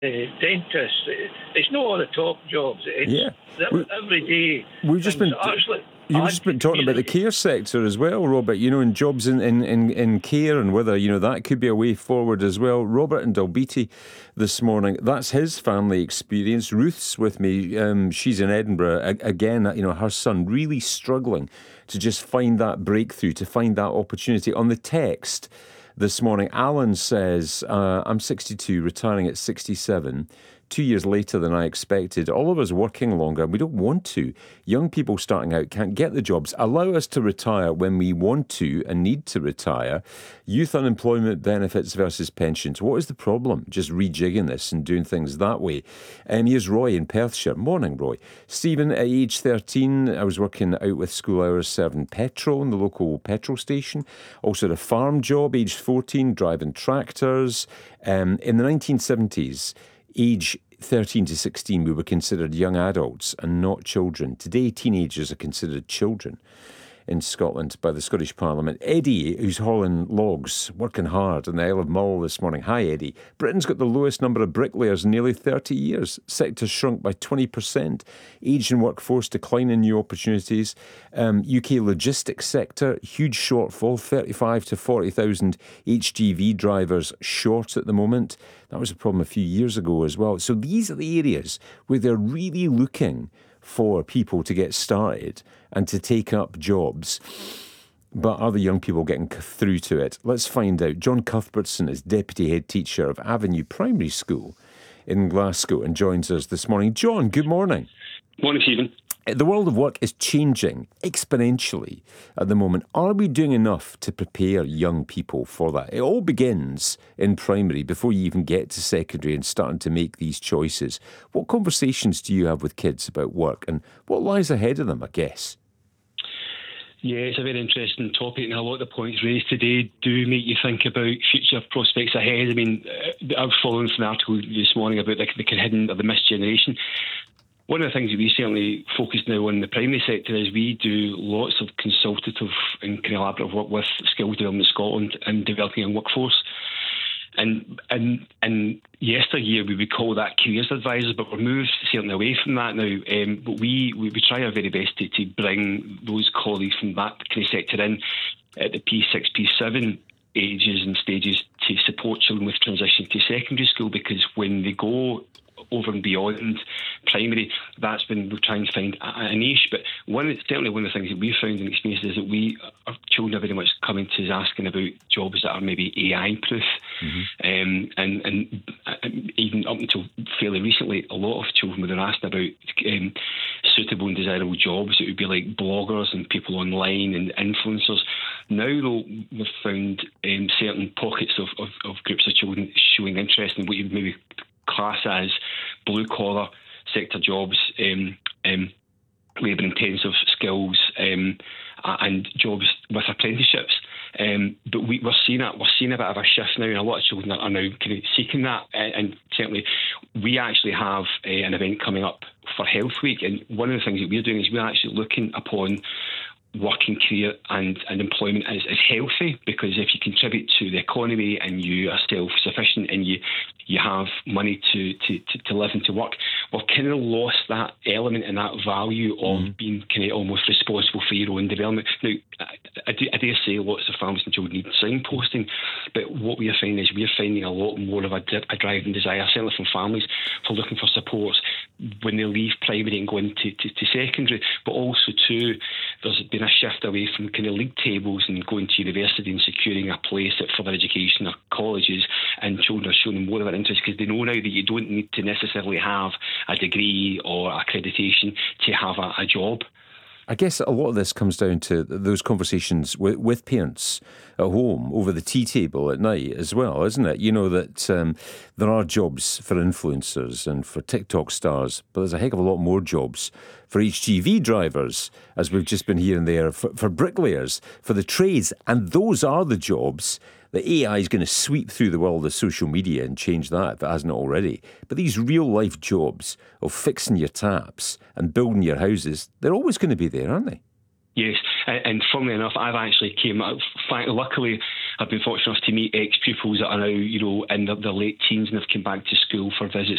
dentist. It's not all the top jobs. It's every day. We've just been... You've just been talking about the care sector as well, Robert, and jobs in care and whether, that could be a way forward as well. Robert in Dalbeattie this morning, that's his family experience. Ruth's with me. She's in Edinburgh. Again, her son really struggling to just find that breakthrough, to find that opportunity. On the text this morning, Alan says, I'm 62, retiring at 67. 2 years later than I expected. All of us working longer, we don't want to. Young people starting out can't get the jobs. Allow us to retire when we want to and need to retire. Youth unemployment benefits versus pensions. What is the problem? Just rejigging this and doing things that way. Here's Roy in Perthshire. Morning, Roy. Stephen, at age 13, I was working out with school hours serving petrol in the local petrol station. Also had a farm job, aged 14, driving tractors. In the 1970s, age 13 to 16, we were considered young adults and not children. Today, teenagers are considered children in Scotland by the Scottish Parliament. Eddie, who's hauling logs, working hard in the Isle of Mull this morning. Hi, Eddie. Britain's got the lowest number of bricklayers in nearly 30 years. Sector's shrunk by 20%. Age and workforce decline in new opportunities. UK logistics sector, huge shortfall, 35 to 40,000 HGV drivers short at the moment. That was a problem a few years ago as well. So these are the areas where they're really looking for people to get started and to take up jobs. But are the young people getting through to it? Let's find out. John Cuthbertson is Deputy Head Teacher of Avenue Primary School in Glasgow and joins us this morning. John, good morning. Morning, Stephen. The world of work is changing exponentially at the moment. Are we doing enough to prepare young people for that? It all begins in primary before you even get to secondary and starting to make these choices. What conversations do you have with kids about work and what lies ahead of them, I guess? Yeah, it's a very interesting topic, and a lot of the points raised today do make you think about future prospects ahead. I mean, I was following from an article this morning about the hidden or the missed generation. One of the things that we certainly focus now on in the primary sector is we do lots of consultative and collaborative work with Skills Development Scotland and developing a workforce. And yesteryear we would call that careers advisors, but we're moved certainly away from that now. But we try our very best to bring those colleagues from that kind of sector in at the P6, P7 ages and stages to support children with transition to secondary school, because when they go over and beyond primary, that's when we're trying to find a niche. But certainly one of the things that we've found and experienced is that our children are very much coming to us asking about jobs that are maybe AI proof. Mm-hmm. And even up until fairly recently, a lot of children were asked about suitable and desirable jobs. It would be like bloggers and people online and influencers. Now, though, we've found certain pockets of groups of children showing interest in what you maybe class as blue-collar sector jobs, labour-intensive skills, and jobs with apprenticeships. But we're seeing a bit of a shift now, and a lot of children are now kind of seeking that. And certainly, we actually have an event coming up for Health Week, and one of the things that we're doing is we're actually looking upon working career and employment as healthy, because if you contribute to the economy and you are self-sufficient and you have money to live and to work, we've kind of lost that element and that value of being kind of almost responsible for your own development. Now, I dare say lots of families and children need signposting, but what we are finding is we're finding a lot more of a drive and desire, certainly from families, for looking for supports when they leave primary and go into secondary. But also too, there's been a shift away from kind of league tables and going to university and securing a place at further education or colleges, and children are showing more of an interest because they know now that you don't need to necessarily have a degree or accreditation to have a job. I guess a lot of this comes down to those conversations with parents at home over the tea table at night as well, isn't it? You know that there are jobs for influencers and for TikTok stars, but there's a heck of a lot more jobs for HGV drivers, as we've just been hearing there, for bricklayers, for the trades. And those are the jobs that AI is going to sweep through the world of social media and change that if it hasn't already. But these real-life jobs of fixing your taps and building your houses, they're always going to be there, aren't they? Yes, and funnily enough, I've actually luckily, I've been fortunate enough to meet ex-pupils that are now, in their late teens and have come back to school for visits